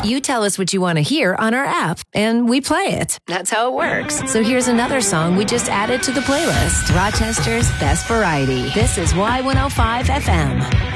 You tell us what you want to hear on our app, and we play it. That's how it works. So here's another song we just added to the playlist. Rochester's Best Variety. This is Y105 FM.